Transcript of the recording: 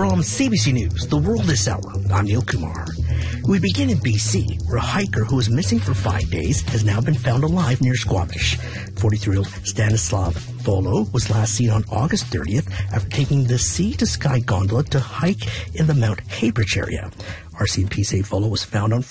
From CBC News, The World This Hour, I'm Neil Kumar. We begin in BC, where a hiker who was missing for 5 days has now been found alive near Squamish. 43-year-old Stanislav Volo was last seen on August 30th after taking the Sea to Sky gondola to hike in the Mount Haybridge area. RCMP say Volo was found on